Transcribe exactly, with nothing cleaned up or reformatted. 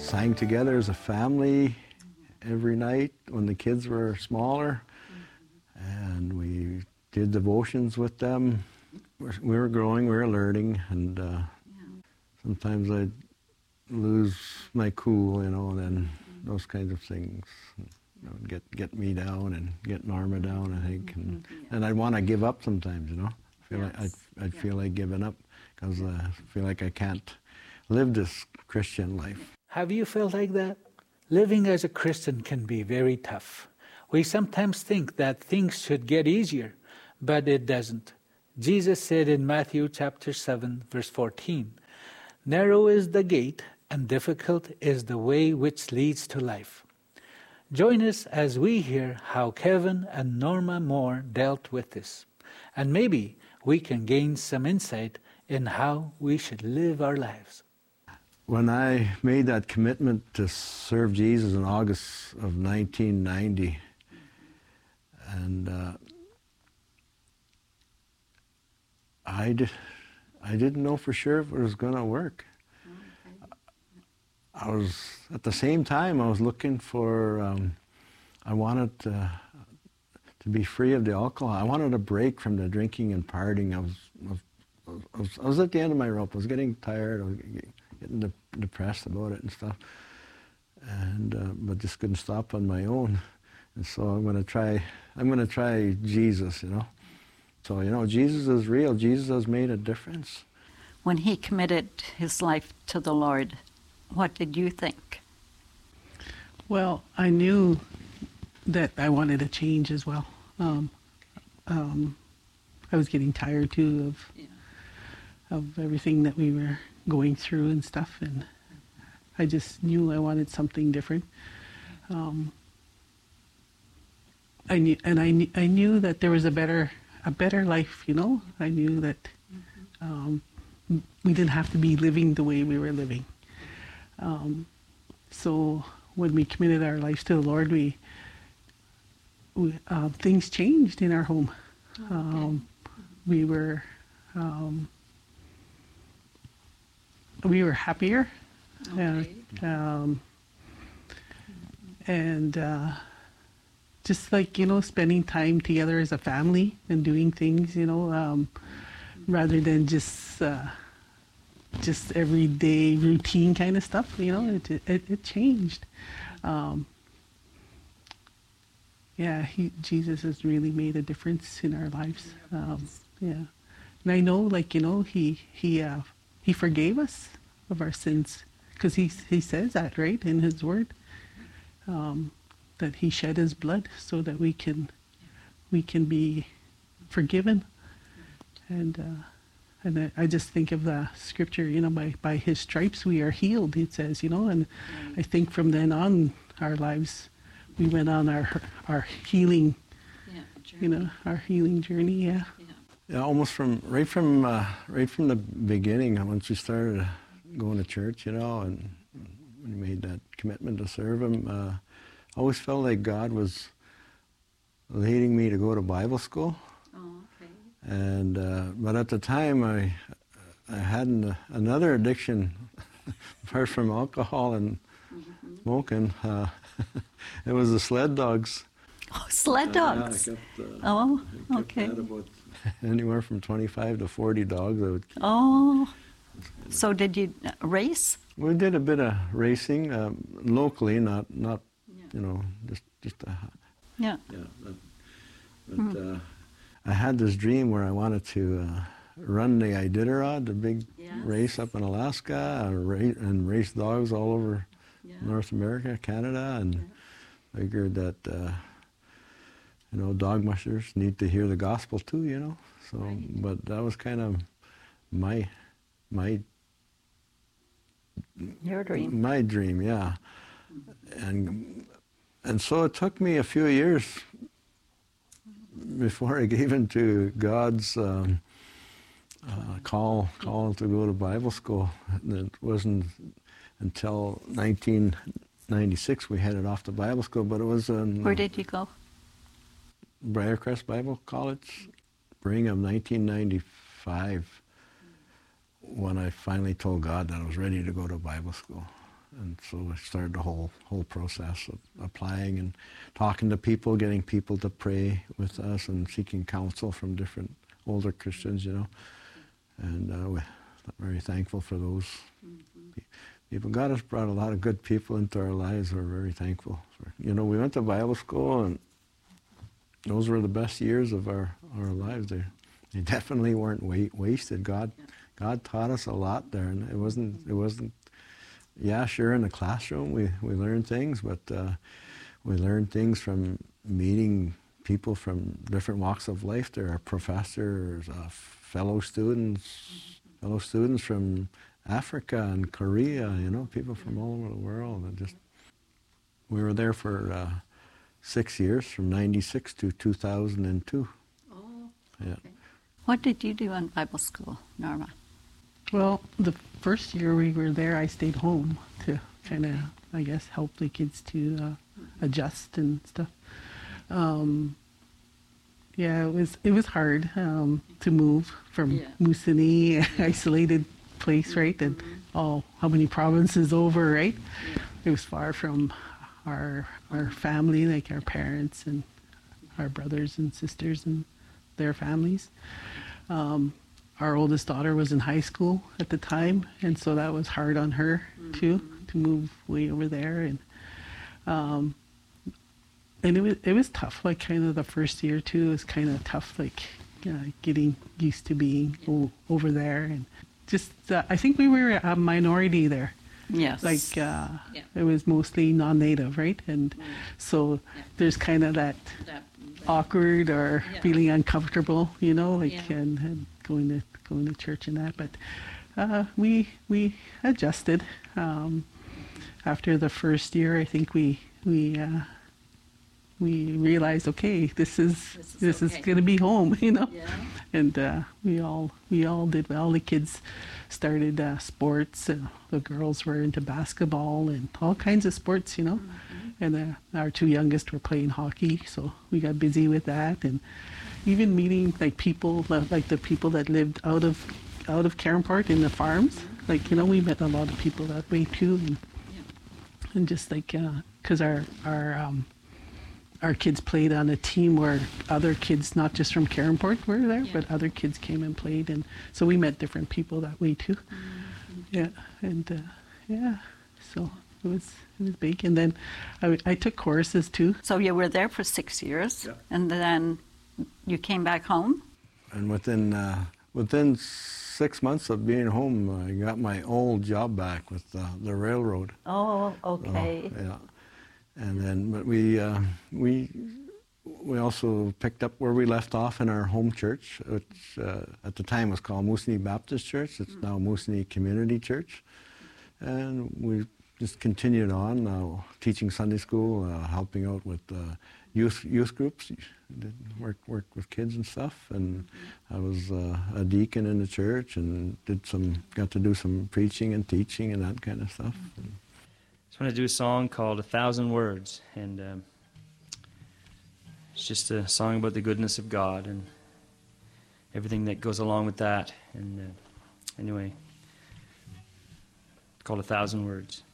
sang together as a family every night when the kids were smaller, and we did devotions with them. We were growing, we were learning, and uh, sometimes I'd lose my cool, you know, and then those kinds of things, you know, get get me down and get Norma down, I think, and and I'd want to give up sometimes, you know. Feel like I'd I'd feel like giving up because uh, I feel like I can't live this Christian life. Have you felt like that? Living as a Christian can be very tough. We sometimes think that things should get easier, but it doesn't. Jesus said in Matthew chapter seven, verse fourteen, "Narrow is the gate, and difficult is the way which leads to life." Join us as we hear how Kevin and Norma Moore dealt with this, and maybe we can gain some insight in how we should live our lives. When I made that commitment to serve Jesus in August of nineteen ninety, and uh, I, did, I didn't know for sure if it was going to work. Okay. I was, at the same time, I was looking for, um, I wanted to, to be free of the alcohol. I wanted a break from the drinking and partying. I was, I was, I was, I was at the end of my rope. I was getting tired. I was getting de depressed about it and stuff, and uh, but just couldn't stop on my own. And so I'm going to try. I'm going to try Jesus, you know. So you know, Jesus is real. Jesus has made a difference. When he committed his life to the Lord, what did you think? Well, I knew that I wanted a change as well. Um, um, I was getting tired too of yeah. of everything that we were going through and stuff, and I just knew I wanted something different. Um, I knew, and I knew, I knew that there was a better, a better life. You know, I knew that um, we didn't have to be living the way we were living. Um, so when we committed our lives to the Lord, we, we uh, things changed in our home. Okay. Um, we were. Um, We were happier, okay. uh, um, and uh, just like, you know, spending time together as a family and doing things, you know, um, rather than just uh, just everyday routine kind of stuff, you know, it it, it changed. Um, yeah, he, Jesus has really made a difference in our lives. Um, yeah, and I know, like, you know, he he. Uh, He forgave us of our sins, because he he says that, right, in his word, um, that he shed his blood so that we can we can be forgiven. And uh, and I, I just think of the scripture, you know, by by his stripes we are healed, it says, you know, and I think from then on our lives we went on our our healing, yeah, you know, our healing journey. Yeah. Yeah, almost from right from uh, right from the beginning. Once we started going to church, you know, and when we made that commitment to serve Him, uh, I always felt like God was leading me to go to Bible school. Oh, okay. And uh, but at the time, I I had an, another addiction apart from alcohol and mm-hmm. smoking. Uh, it was the sled dogs. Oh, sled dogs. Uh, yeah, I kept, uh, oh, I kept okay. that about anywhere from twenty-five to forty dogs. I would keep. Oh, so did you race? We did a bit of racing um, locally, not not yeah. you know just just a, yeah. Yeah, but, but mm. uh, I had this dream where I wanted to uh, run the Iditarod, the big yes. race up in Alaska, and, ra- and race dogs all over yeah. North America, Canada, and yeah. figured that. Uh, You know, dog mushers need to hear the gospel too, you know. So, right. But that was kind of my, my, your dream. My dream, yeah. And and so it took me a few years before I gave in to God's um, uh, call call to go to Bible school. And it wasn't until nineteen ninety-six we headed off to Bible school, but it was in... Where did you go? Briarcrest Bible College, spring of nineteen ninety-five, when I finally told God that I was ready to go to Bible school. and so I started the whole whole process of applying and talking to people, getting people to pray with us, and seeking counsel from different older Christians, you know. And uh, we're very thankful for those mm-hmm. people. God has brought a lot of good people into our lives. We're very thankful for. You know, we went to Bible school, and those were the best years of our, our lives. They, they definitely weren't wa- wasted. God, yeah. God taught us a lot there, and it wasn't. It wasn't. Yeah, sure. In the classroom, we, we learned things, but uh, we learned things from meeting people from different walks of life. There are professors, uh, fellow students, fellow students from Africa and Korea. You know, people from all over the world. And just we were there for uh, six years, from ninety-six to two thousand two. Oh. Yeah. Okay. What did you do in Bible school, Norma? Well, the first year we were there, I stayed home to kind of, I guess, help the kids to uh, adjust and stuff. Um, yeah, it was it was hard um, to move from yeah. Moosonee, isolated place, right? And oh, how many provinces over, right? Yeah. It was far from our our family, like our parents and our brothers and sisters and their families. Um, Our oldest daughter was in high school at the time, and so that was hard on her too, to move way over there. And um, and it was it was tough. Like kind of the first year too was kind of tough, like uh, getting used to being o- over there, and just uh, I think we were a minority there. Yes. Like uh, yeah. It was mostly non-native, right? And mm. so yeah. there's kind of that, that, that awkward or yeah. feeling uncomfortable, you know, like yeah. and, and going to going to church and that. But uh, we we adjusted um, after the first year. I think we we uh, we realized, okay, this is this is, this okay. is going to be home, you know. Yeah. And uh, we all we all did well. The kids started uh, sports. Uh, the girls were into basketball and all kinds of sports, you know. Mm-hmm. And uh, our two youngest were playing hockey, so we got busy with that. And even meeting like people, like the people that lived out of out of Caronport in the farms. Mm-hmm. Like, you know, we met a lot of people that way too. And, yeah. and just like, because uh, our our um, our kids played on a team where other kids, not just from Caronport, were there, yeah. but other kids came and played, and so we met different people that way too. Mm-hmm. Yeah, and uh, yeah, so it was it was big. And then I, I took courses too. So you were there for six years, yeah. and then you came back home. And within uh, within six months of being home, I got my old job back with uh, the railroad. Oh, okay. So, yeah. And then, but we uh, we we also picked up where we left off in our home church, which uh, at the time was called Moosonee Baptist Church. It's now Moosonee Community Church, and we just continued on, uh, teaching Sunday school, uh, helping out with uh, youth youth groups, did work work with kids and stuff. And I was uh, a deacon in the church and did some got to do some preaching and teaching and that kind of stuff. And, I want to do a song called A Thousand Words, and um, it's just a song about the goodness of God and everything that goes along with that. And uh, anyway, it's called A Thousand Words.